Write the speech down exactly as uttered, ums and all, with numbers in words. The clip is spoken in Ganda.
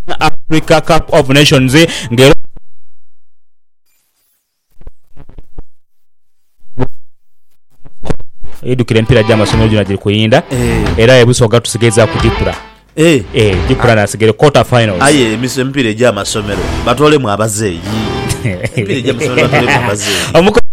Africa Cup of Nations ngero edukira empira gy'amasomero gino giri kuyinda era ebusoga tusigeza kugipula eh eh gipula nasigere quarter finals aye emise empira gy'amasomero batole mu abazeeyi empira gy'amasomero batole mu abazeeyi